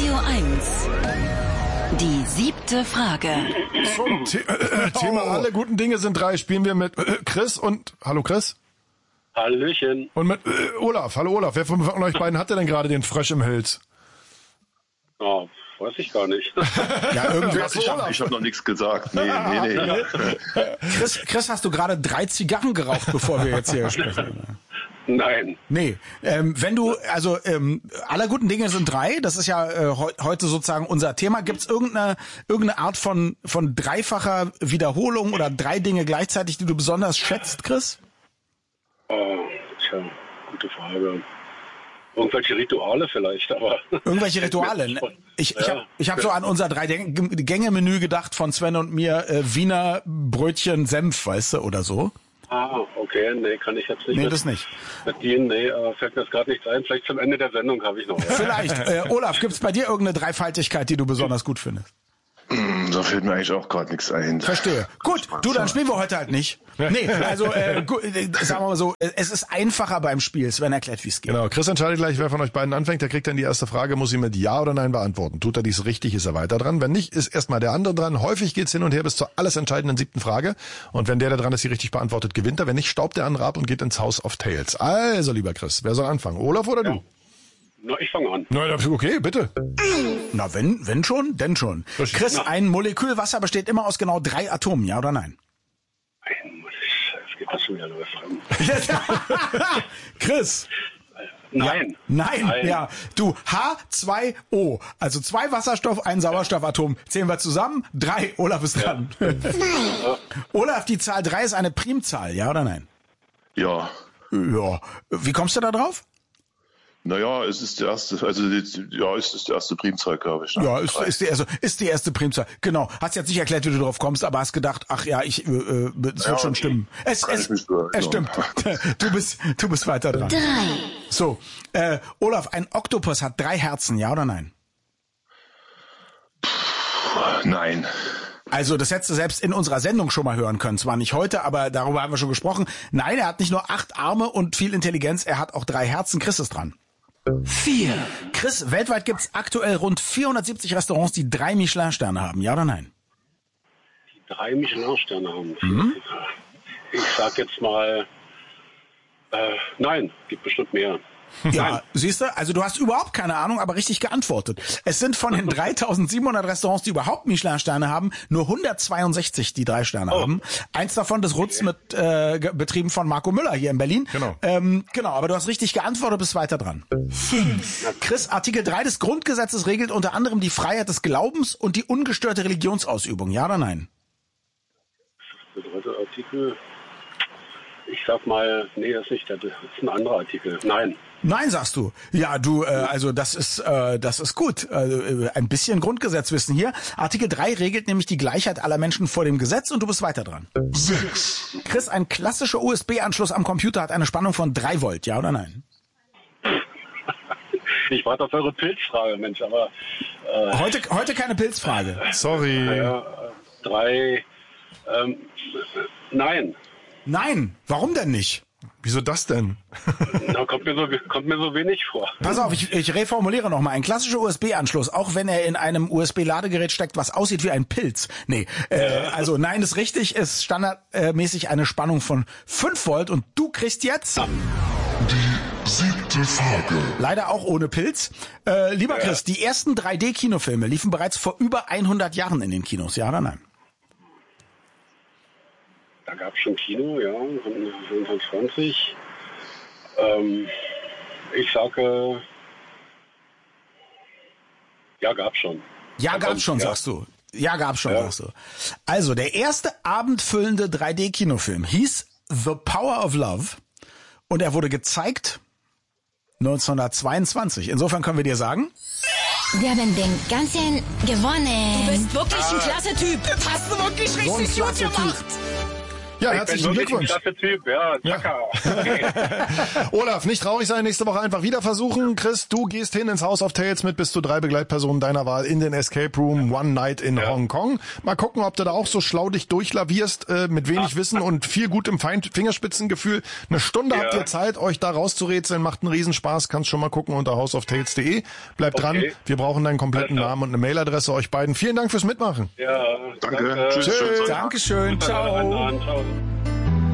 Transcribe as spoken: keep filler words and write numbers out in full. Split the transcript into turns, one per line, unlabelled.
Radio eins. Die siebte Frage.
Zum The äh, Thema alle guten Dinge sind drei spielen wir mit äh, Chris und... Hallo Chris?
Hallöchen.
Und mit äh, Olaf. Hallo Olaf. Wer von, von euch beiden hatte denn gerade den Frosch im Hals?
Oh, weiß ich gar nicht.
Ja, irgendwas. Ich habe hab noch nichts gesagt. Nee, nee, nee.
Chris, Chris, hast du gerade drei Zigarren geraucht, bevor wir jetzt hier sprechen?
Nein.
Nee, ähm, wenn du, also ähm, aller guten Dinge sind drei, das ist ja äh, he- heute sozusagen unser Thema. Gibt's irgendeine irgendeine Art von von dreifacher Wiederholung oder drei Dinge gleichzeitig, die du besonders schätzt, Chris?
Oh, tja, gute Frage. Irgendwelche Rituale vielleicht, aber...
Irgendwelche Rituale. Ne? Ich, ich
Ja.
habe ich hab so an unser Drei-Gänge-Menü gedacht von Sven und mir, äh, Wiener Brötchen Senf, weißt du, oder so.
Ah, okay, nee, kann ich jetzt nicht.
Nee,
mit,
das nicht.
Mit denen, nee, äh, fällt mir jetzt gerade nichts ein. Vielleicht zum Ende der Sendung habe ich noch.
Vielleicht. Äh, Olaf, gibt's bei dir irgendeine Dreifaltigkeit, die du besonders gut findest?
Da fällt mir eigentlich auch gerade nichts ein.
Verstehe. Gut, du, dann spielen wir heute halt nicht. Nee, also äh, gut, äh, sagen wir mal so, äh, es ist einfacher beim Spiel. Sven erklärt, wie es geht.
Genau, Chris entscheidet gleich, wer von euch beiden anfängt. Der kriegt dann die erste Frage, muss ihn mit Ja oder Nein beantworten. Tut er dies richtig, ist er weiter dran. Wenn nicht, ist erstmal der andere dran. Häufig geht's hin und her bis zur alles entscheidenden siebten Frage. Und wenn der, der dran ist, die richtig beantwortet, gewinnt er. Wenn nicht, staubt der andere ab und geht ins House of Tales. Also, lieber Chris, wer soll anfangen? Olaf oder du?
Na, ich fange an.
Na, okay, bitte.
Na, wenn, wenn schon, denn schon. Chris, ein Molekül Wasser besteht immer aus genau drei Atomen, ja oder nein?
Ein- Jetzt geht das schon wieder los.
Chris.
Nein.
Nein, Nein, ja. Du, H zwei O. Also zwei Wasserstoff, ein Sauerstoffatom. Zählen wir zusammen? Drei. Olaf ist dran. Olaf, die Zahl drei ist eine Primzahl, ja oder nein?
Ja.
Ja. Wie kommst du da drauf?
Naja, es ist der erste, also ja, es ist der erste Primzahl, glaube ich. Ne?
Ja, ist, ist, die, also, ist die erste Primzahl. Genau. Hast jetzt nicht erklärt, wie du drauf kommst, aber hast gedacht, ach ja, ich, äh, es wird
Ja,
schon stimmen. Es,
kann
es,
ich mich so
es stimmt. Du bist, du bist weiter dran.
Drei.
So, äh, Olaf, ein Oktopus hat drei Herzen, ja oder nein?
Nein.
Also das hättest du selbst in unserer Sendung schon mal hören können. Zwar nicht heute, aber darüber haben wir schon gesprochen. Nein, er hat nicht nur acht Arme und viel Intelligenz, er hat auch drei Herzen. Chris ist dran.
Vier.
Chris, weltweit gibt's aktuell rund vierhundertsiebzig Restaurants, die drei Michelin-Sterne haben. Ja oder nein?
Drei Michelin-Sterne haben.
Mhm.
Ich sag jetzt mal, äh, nein, gibt bestimmt mehr.
Ja, siehst du, also du hast überhaupt keine Ahnung, aber richtig geantwortet. Es sind von den dreitausendsiebenhundert Restaurants, die überhaupt Michelin-Sterne haben, nur hundertzweiundsechzig, die drei Sterne
Oh.
haben. Eins davon, das Rutz mit äh, ge- betrieben von Marco Müller hier in Berlin.
Genau.
Ähm, genau, aber du hast richtig geantwortet, bist weiter dran.
Fünf.
Chris, Artikel drei des Grundgesetzes regelt unter anderem die Freiheit des Glaubens und die ungestörte Religionsausübung. Ja oder nein?
Der dritte Artikel, ich sag mal, nee, das ist nicht, das ist ein anderer Artikel. Nein.
Nein, sagst du. Ja, du, äh, also das ist, äh, das ist gut. Also, äh, ein bisschen Grundgesetzwissen hier. Artikel drei regelt nämlich die Gleichheit aller Menschen vor dem Gesetz und du bist weiter dran.
Sechs.
Chris, ein klassischer U S B-Anschluss am Computer hat eine Spannung von drei Volt, ja oder nein?
Ich warte auf eure Pilzfrage, Mensch, aber äh,
Heute, heute keine Pilzfrage.
Sorry.
ja, äh, drei, ähm, nein.
Nein, warum denn nicht?
Wieso das denn?
Na, kommt mir so, kommt mir so wenig vor.
Pass auf, ich, ich reformuliere nochmal. Ein klassischer U S B-Anschluss, auch wenn er in einem U S B-Ladegerät steckt, was aussieht wie ein Pilz. Nee, äh, also nein, ist richtig, ist standardmäßig eine Spannung von fünf Volt und du kriegst jetzt...
Siebte Frage.
Leider auch ohne Pilz. Äh, lieber Chris, die ersten drei D-Kinofilme liefen bereits vor über hundert Jahren in den Kinos, ja oder nein?
Da gab es schon Kino, ja, neunzehnhundertzwanzig. Ähm, ich sage, ja, gab's schon.
Ja,
Aber,
gab's schon,
ja.
sagst du. Ja, gab's schon,
Ja.
sagst du. Also, der erste abendfüllende drei D-Kinofilm hieß The Power of Love und er wurde gezeigt neunzehnhundertzweiundzwanzig. Insofern können wir dir sagen...
Wir haben den ganzen gewonnen.
Du bist wirklich ein klasse Typ.
Das hast du wirklich
So ein
richtig gut
klasse Typ.
gemacht.
Ja,
ich
herzlichen
bin wirklich
Glückwunsch.
ein klasse Typ, ja.
Ja. Olaf, nicht traurig sein, nächste Woche einfach wieder versuchen. Chris, du gehst hin ins House of Tales mit bis zu drei Begleitpersonen deiner Wahl in den Escape Room One Night in ja. Hongkong. Mal gucken, ob du da auch so schlau dich durchlavierst, äh, mit wenig Wissen und viel gutem Fein- Fingerspitzengefühl. Eine Stunde ja. habt ihr Zeit, euch da rauszurätseln. Macht einen Riesenspaß. Kannst schon mal gucken unter house of tales punkt de. Bleibt okay. dran. Wir brauchen deinen kompletten Namen und eine Mailadresse. Euch beiden. Vielen Dank fürs Mitmachen.
Ja,
danke.
danke.
Tschüss.
Tschüss. Dankeschön. Ciao.
Ciao.